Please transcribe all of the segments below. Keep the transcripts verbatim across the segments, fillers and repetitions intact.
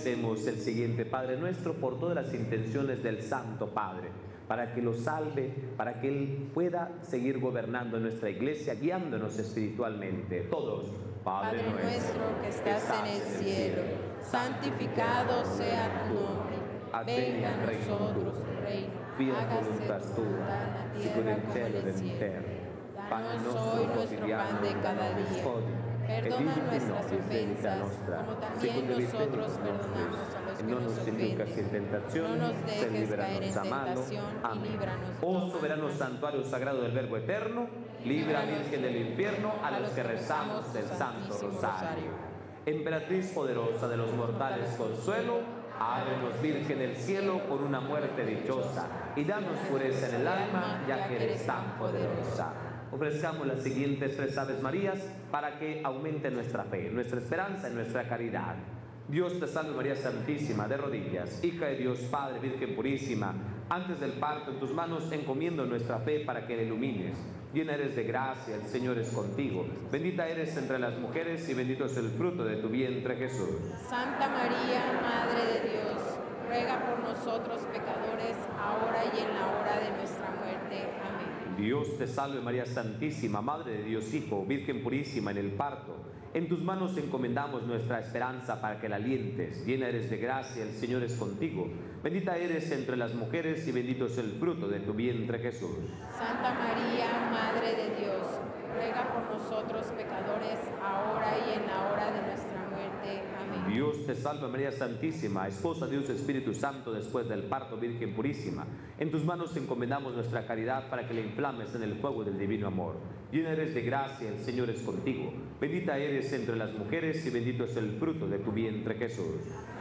recemos el siguiente Padre Nuestro por todas las intenciones del Santo Padre, para que lo salve, para que Él pueda seguir gobernando nuestra iglesia, guiándonos espiritualmente. Todos. Padre, Padre nuestro que estás en el cielo, santificado sea tu nombre. Venga a nosotros tu reino. Hágase tu voluntad en la tierra como en el cielo. Danos hoy nuestro pan de cada día. Perdona nuestras ofensas, como también nosotros perdonamos a los que nos ofenden. No nos dejes caer en tentación y líbranos. Oh soberano santuario sagrado del Verbo eterno, libra, Virgen del infierno, a los que rezamos el Santo Rosario. Emperatriz poderosa de los mortales consuelo, ábrenos, Virgen del cielo, con una muerte dichosa, y danos pureza en el alma, ya que eres tan poderosa. Ofrezcamos las siguientes tres Aves Marías para que aumente nuestra fe, nuestra esperanza y nuestra caridad. Dios te salve María Santísima, de rodillas, hija de Dios Padre, Virgen purísima, antes del parto en tus manos encomiendo nuestra fe para que la ilumines. Llena eres de gracia, el Señor es contigo. Bendita eres entre las mujeres y bendito es el fruto de tu vientre, Jesús. Santa María, Madre de Dios, ruega por nosotros pecadores, ahora y en la hora de nuestra muerte. Amén. Dios te salve María Santísima, Madre de Dios Hijo, Virgen purísima en el parto. En tus manos encomendamos nuestra esperanza para que la alientes. Llena eres de gracia, el Señor es contigo. Bendita eres entre las mujeres y bendito es el fruto de tu vientre, Jesús. Santa María, Madre de Dios, ruega por nosotros pecadores, ahora y en la hora de nuestra muerte. Amén. Dios te salve María Santísima, Esposa de Dios Espíritu Santo, después del parto, Virgen purísima. En tus manos encomendamos nuestra caridad para que la inflames en el fuego del divino amor. Llena eres de gracia, el Señor es contigo. Bendita eres entre las mujeres y bendito es el fruto de tu vientre, Jesús.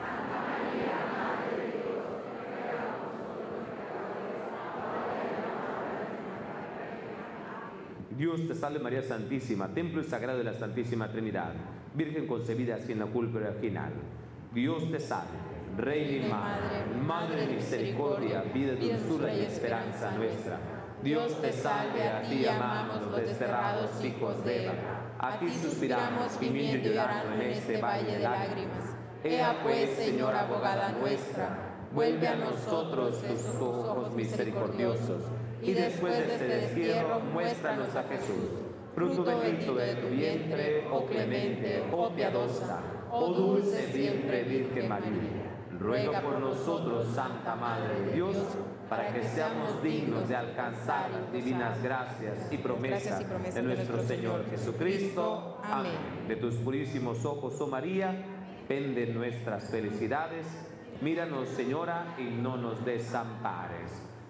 Dios te salve María Santísima, templo y sagrado de la Santísima Trinidad, Virgen concebida sin la culpa original. Dios te salve, Reina y Madre, Madre de misericordia, vida, dulzura y esperanza nuestra. Dios te salve, a ti amamos los desterrados hijos de Eva, a ti suspiramos gimiendo y llorando en este valle de lágrimas. Ea pues, Señora abogada nuestra, vuelve a nosotros tus ojos misericordiosos, y después de este destierro muéstranos a Jesús, fruto bendito de tu vientre, oh clemente, oh piadosa, oh dulce siempre Virgen María. Ruega por nosotros, Santa Madre de Dios, para que seamos dignos de alcanzar las divinas gracias y promesas de nuestro Señor Jesucristo. Amén. De tus purísimos ojos, oh María, penden nuestras felicidades. Míranos, Señora, y no nos desampares.